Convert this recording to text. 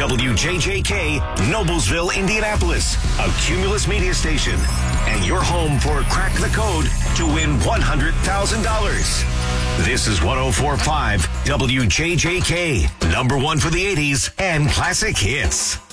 WJJK, Noblesville, Indianapolis, a Cumulus media station, and your home for Crack the Code to win $100,000. This is 104.5 WJJK, number one for the 80s and classic hits.